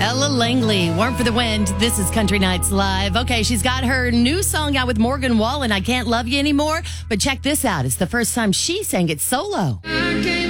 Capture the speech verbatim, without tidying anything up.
Ella Langley, Warm for the Wind. This is Country Nights Live. Okay, she's got her new song out with Morgan Wallen, I Can't Love You Anymore. But check this out. It's the first time she sang it solo. I can't